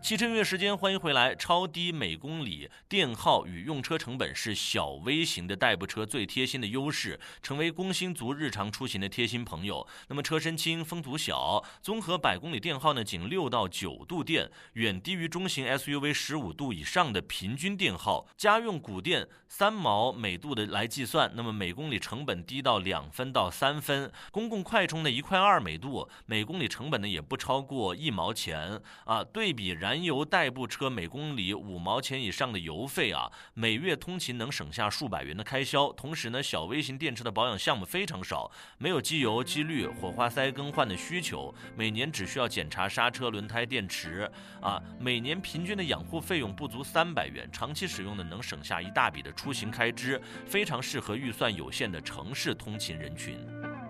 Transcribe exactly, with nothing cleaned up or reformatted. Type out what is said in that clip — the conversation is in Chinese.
汽车音乐时间，欢迎回来。超低每公里电耗与用车成本是小微型的代步车最贴心的优势，成为工薪族日常出行的贴心朋友。那么车身轻，风阻小，综合百公里电耗呢仅六到九度电，远低于中型 S U V 十五度以上的平均电耗。家用补电三毛每度的来计算，那么每公里成本低到两分到三分。公共快充的一块二每度，每公里成本呢也不超过一毛钱啊。对比燃油代步车每公里五毛钱以上的油费啊，每月通勤能省下数百元的开销。同时呢，小微型电车的保养项目非常少，没有机油、机滤、火花塞更换的需求，每年只需要检查刹车、轮胎、电池啊，每年平均的养护费用不足三百元，长期使用呢能省下一大笔的出行开支，非常适合预算有限的城市通勤人群。